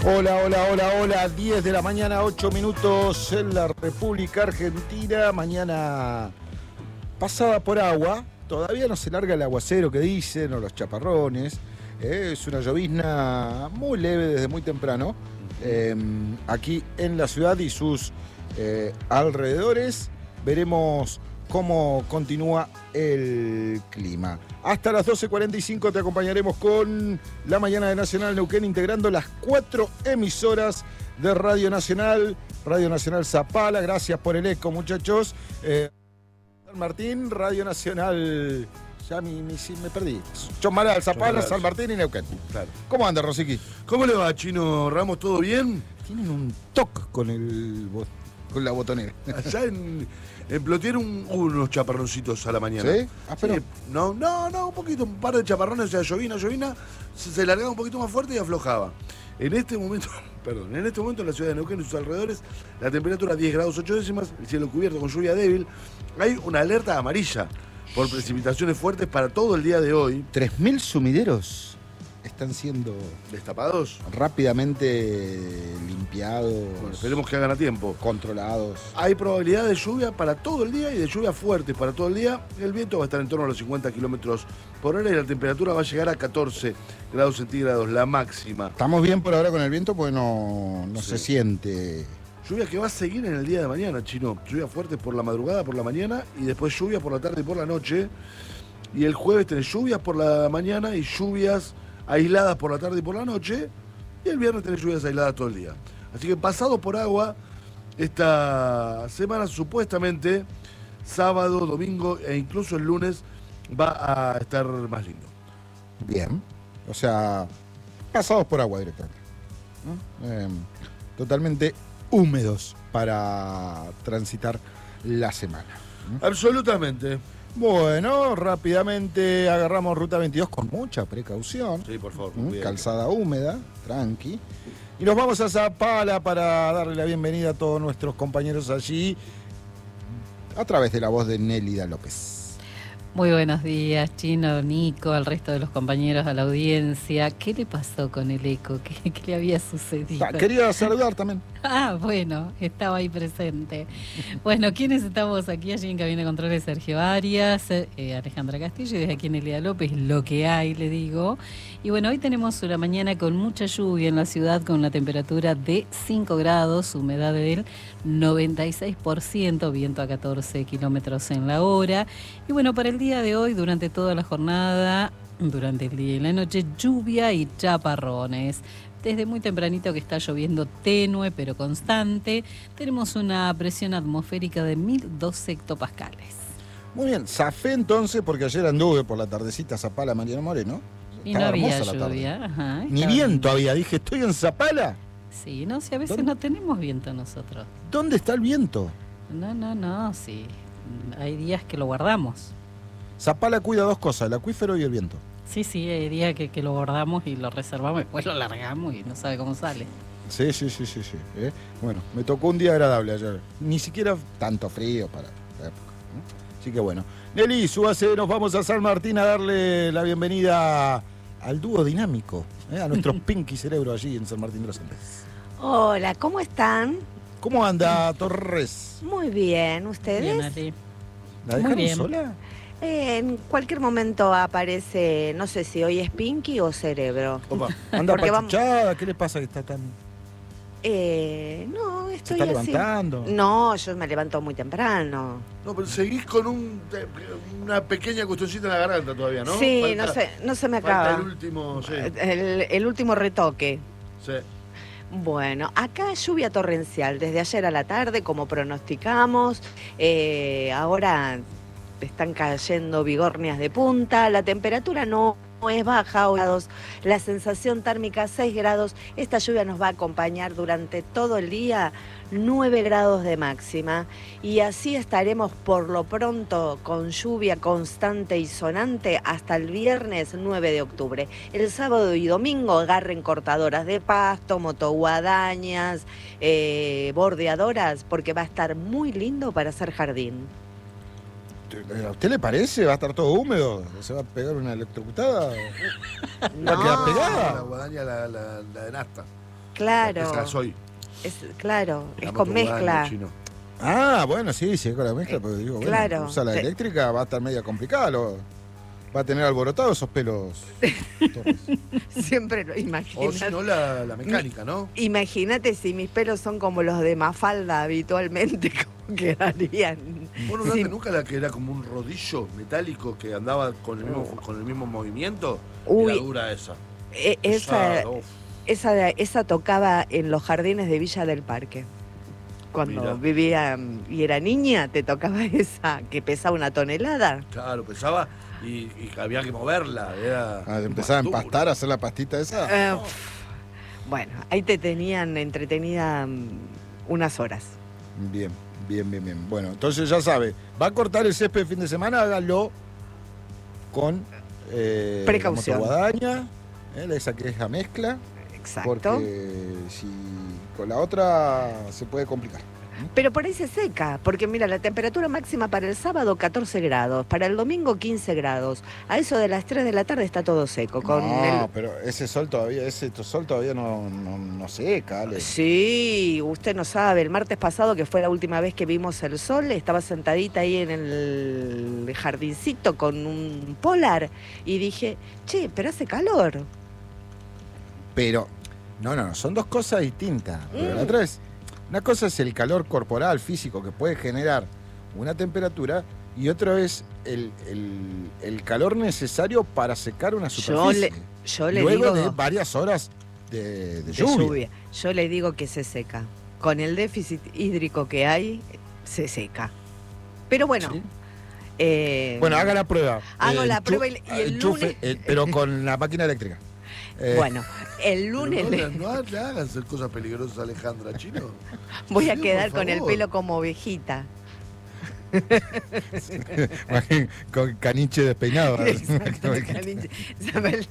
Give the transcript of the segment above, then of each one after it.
Hola, hola, hola, hola. 10 de la mañana, 8 minutos en la República Argentina. Mañana pasada por agua. Todavía no se larga el aguacero que dicen o los chaparrones. Es una llovizna muy leve desde muy temprano. Aquí en la ciudad y sus alrededores. Veremos cómo continúa el clima. Hasta las 12:45 te acompañaremos con la mañana de Nacional Neuquén, integrando las 4 emisoras de Radio Nacional Zapala. Gracias por el eco, muchachos. San Martín, Radio Nacional. Ya me perdí. Chosmalal, Zapala, San Martín y Neuquén. Claro. ¿Cómo anda, Rosiqui? ¿Cómo le va, Chino Ramos? ¿Todo bien? Tienen un toque con la botonera. Allá en Plotier unos chaparroncitos a la mañana. ¿Sí? Ah, pero... Sí, no, un poquito, un par de chaparrones, o sea, llovina, se largaba un poquito más fuerte y aflojaba. En este momento en la ciudad de Neuquén y sus alrededores, la temperatura 10 grados 8 décimas, el cielo cubierto con lluvia débil. Hay una alerta amarilla por precipitaciones fuertes para todo el día de hoy. 3.000 sumideros están siendo ¿Destapados? Rápidamente limpiados. Bueno, esperemos que hagan a tiempo. Controlados. Hay probabilidad de lluvia para todo el día y de lluvia fuerte para todo el día. El viento va a estar en torno a los 50 kilómetros por hora y la temperatura va a llegar a 14 grados centígrados, la máxima. Estamos bien por ahora con el viento porque no Sí. se siente. Lluvia que va a seguir en el día de mañana, Chino. Lluvia fuerte por la madrugada, por la mañana y después lluvia por la tarde y por la noche. Y el jueves tenés lluvias por la mañana y lluvias aisladas por la tarde y por la noche. Y el viernes tenés lluvias aisladas todo el día. Así que pasado por agua, esta semana supuestamente, sábado, domingo e incluso el lunes va a estar más lindo. Bien. O sea, pasados por agua directamente, ¿no? Totalmente húmedos para transitar la semana. Absolutamente. Bueno, rápidamente agarramos ruta 22 con mucha precaución. Sí, por favor. Calzada húmeda, tranqui. Y nos vamos a Zapala para darle la bienvenida a todos nuestros compañeros allí a través de la voz de Nélida López. Muy buenos días, Chino, Nico, al resto de los compañeros, a la audiencia. ¿Qué le pasó con el eco? ¿Qué le había sucedido? Quería saludar también. Ah, bueno, estaba ahí presente. Bueno, ¿quiénes estamos aquí? Allí en Cabina de Controles, Sergio Arias, Alejandra Castillo y desde aquí Nélida López, lo que hay, le digo. Y bueno, hoy tenemos una mañana con mucha lluvia en la ciudad, con una temperatura de 5 grados, humedad del 96%, viento a 14 kilómetros en la hora. Y bueno, para el día de hoy, durante toda la jornada, durante el día y la noche, lluvia y chaparrones. Desde muy tempranito que está lloviendo tenue pero constante. Tenemos una presión atmosférica de 1012 hectopascales. Muy bien, zafé entonces porque ayer anduve por la tardecita a Zapala, Mariano Moreno. Y no había lluvia. Ajá, ni viento había, dije, ¿estoy en Zapala? Sí, no, si a veces no tenemos viento nosotros. ¿Dónde está el viento? No, sí. Hay días que lo guardamos. Zapala cuida dos cosas, el acuífero y el viento. Sí, hay días que lo guardamos y lo reservamos, después lo largamos y no sabe cómo sale. Sí. Bueno, me tocó un día agradable ayer. Ni siquiera tanto frío para la época, ¿no? Así que bueno. Nelly, súbase, nos vamos a San Martín a darle la bienvenida al dúo dinámico, a nuestros Pinky Cerebro allí en San Martín de los Andes. Hola, ¿cómo están? ¿Cómo anda, Torres? Muy bien, ¿ustedes? Bien, Ali. ¿La dejaron sola? En cualquier momento aparece, no sé si hoy es Pinky o Cerebro. Opa, anda Porque pachuchada, ¿qué le pasa que está tan...? No, ¿Se estoy está así. levantando? No, yo me levanto muy temprano. No, pero seguís con una pequeña cuestioncita en la garganta todavía, ¿no? Sí, no se me acaba. Falta el último, sí. El último retoque. Sí. Bueno, acá lluvia torrencial desde ayer a la tarde, como pronosticamos. Ahora están cayendo bigornias de punta. La temperatura no es baja, grados. La sensación térmica 6 grados. Esta lluvia nos va a acompañar durante todo el día, 9 grados de máxima. Y así estaremos por lo pronto con lluvia constante y sonante hasta el viernes 9 de octubre. El sábado y domingo agarren cortadoras de pasto, motoguadañas, bordeadoras, porque va a estar muy lindo para hacer jardín. ¿A usted le parece? ¿Va a estar todo húmedo? ¿Se va a pegar una electrocutada? ¿Va a quedar La pegada? guadaña, la de nafta. Claro. Esa soy. Claro, es La con motovano, mezcla. chino. Ah, bueno, sí, con la mezcla, pero digo, bueno, claro. usa la eléctrica, va a estar media complicada, va a tener alborotados esos pelos. Torres. Siempre lo O si imagino. no, la mecánica, ¿no? Imagínate si mis pelos son como los de Mafalda habitualmente, ¿cómo quedarían? ¿Vos no usaste Sí. nunca la que era como un rodillo metálico que andaba con el mismo movimiento? Uy. Y la dura esa. Esa, uf. esa tocaba en los jardines de Villa del Parque. Cuando Mirá. vivía y era niña, te tocaba esa que pesaba 1 tonelada. Claro, pesaba y había que moverla. Era Empezaba a dura. empastar, a hacer la pastita esa. Bueno, ahí te tenían entretenida unas horas. Bien. Bueno, entonces ya sabe, va a cortar el césped el fin de semana, hágalo con Precaución. la motoguadaña, esa que es la mezcla, Exacto. porque si con la otra se puede complicar. Pero por ahí se seca, porque mira, la temperatura máxima para el sábado 14 grados, para el domingo 15 grados. A eso de las 3 de la tarde está todo seco. No, pero ese sol todavía no seca, Ale. Sí, usted no sabe, el martes pasado, que fue la última vez que vimos el sol, estaba sentadita ahí en el jardincito con un polar y dije, che, pero hace calor. Pero, no, son dos cosas distintas. Pero la otra es, una cosa es el calor corporal, físico, que puede generar una temperatura, y otro es el calor necesario para secar una superficie. Yo le Luego digo de varias horas de de lluvia. lluvia. Yo le digo que se seca. Con el déficit hídrico que hay, se seca. Pero bueno. Sí. Bueno, Haga la prueba. Hago la prueba y el lunes- pero con la máquina eléctrica. bueno, el Pero lunes no le hagan hacer cosas peligrosas a Alejandra, chino. voy a Sí, quedar por con el favor. pelo como ovejita. Con caniche despeinado. Exacto, caniche. ¿Sabes?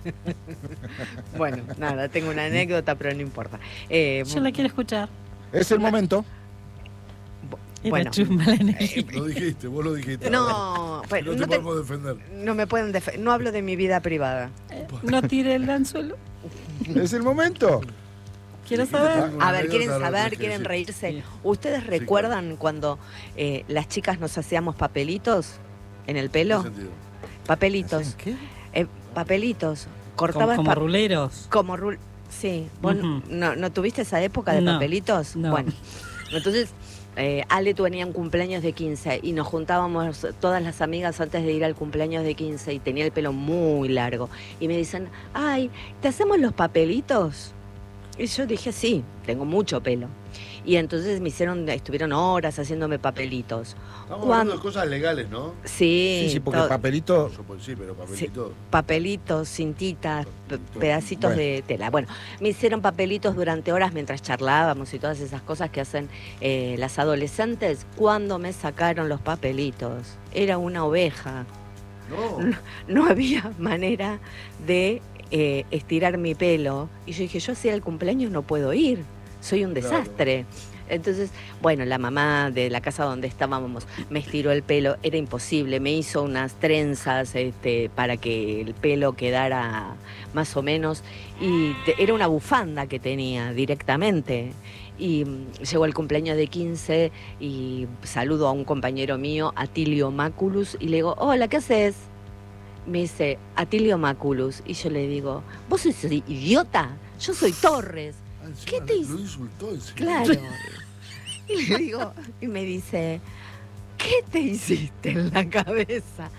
Bueno, nada, tengo una anécdota, pero no importa. Yo la quiero escuchar. Es el momento. Era Bueno, chumba la energía. Lo dijiste, vos lo dijiste. no, bueno, No te podemos defender. no me pueden no hablo de mi vida privada. No tire el anzuelo. Es el momento. Quiero Sí, saber. Una A ver, ¿quieren anécdota, saber? sí, ¿Quieren sí. reírse? Sí. ¿Ustedes recuerdan cuando las chicas nos hacíamos papelitos en el pelo? ¿Qué sentido? Papelitos. ¿Qué? Papelitos. Como, Cortabas como ruleros. como sí. ¿Vos Ujú. no tuviste esa época de No, papelitos? no. Bueno, entonces Ale tenía un cumpleaños de 15 y nos juntábamos todas las amigas antes de ir al cumpleaños de 15 y tenía el pelo muy largo. Y me dicen, ay, ¿te hacemos los papelitos? Y yo dije, sí, tengo mucho pelo. Y entonces estuvieron horas haciéndome papelitos. Estamos hablando de cosas legales, ¿no? Sí, Sí, porque todo- papelito. Yo pues sí, pero papelito. papelitos, cintitas, pedacitos Bueno. de tela. Bueno, me hicieron papelitos durante horas mientras charlábamos y todas esas cosas que hacen las adolescentes. Cuando me sacaron los papelitos, era una oveja. No. No había manera de estirar mi pelo. Y yo dije, yo hacia el cumpleaños no puedo ir, soy un Claro. desastre. Entonces, bueno, la mamá de la casa donde estábamos me estiró el pelo, era imposible, me hizo unas trenzas para que el pelo quedara más o menos, y era una bufanda que tenía directamente. Y llegó el cumpleaños de 15 y saludo a un compañero mío, Atilio Maculus, y le digo, hola, ¿qué haces? Me dice, Atilio Maculus, y yo le digo, ¿vos sos idiota? Yo soy Torres. Ah, encima ¿Qué te hizo? Lo insultó encima. Claro. Y le digo, y me dice, ¿qué te hiciste en la cabeza?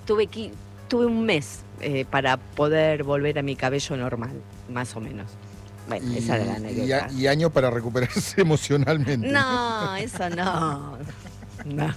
Tuve un mes para poder volver a mi cabello normal, más o menos. Bueno, esa era la anécdota. Y años para recuperarse emocionalmente. No, eso no. No.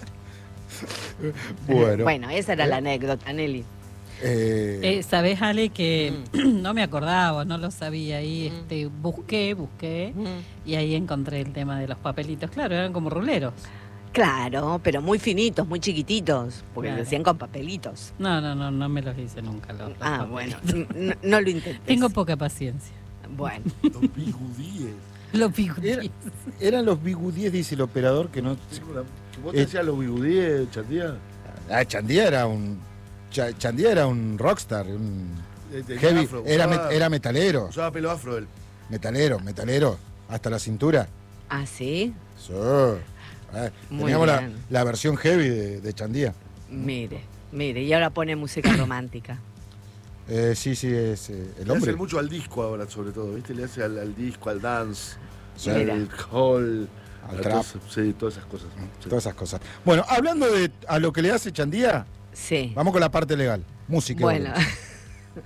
Bueno. Esa era la anécdota, Nelly. ¿Sabés, Ale, que no me acordaba, no lo sabía? Y busqué y ahí encontré el tema de los papelitos. Claro, eran como ruleros. Claro, pero muy finitos, muy chiquititos, porque Claro. lo hacían con papelitos. No me los hice nunca. Los Bueno, papelitos. no lo intentes. Tengo poca paciencia. Bueno, Los bigudíes. Los picutíes. Eran los bigudíes, dice el operador, que no. ¿Vos te decías los bigudíes, chatía? Chandía era un rockstar, un Tenía heavy, afro, era usaba- metalero. Usaba pelo afro él. Metalero, hasta la cintura. ¿Ah, sí? Sí. Muy Teníamos bien. la versión heavy de Chandía. Mire, y ahora pone música romántica. Sí, es el Le hombre. hace mucho al disco ahora, sobre todo, ¿viste? Le hace al disco, al dance, Sí. al hall, Al a trap. sí, todas esas cosas. Sí. Todas esas cosas. Bueno, hablando a lo que le hace Chandía, Sí. vamos con la parte legal. Música. Bueno, obviamente.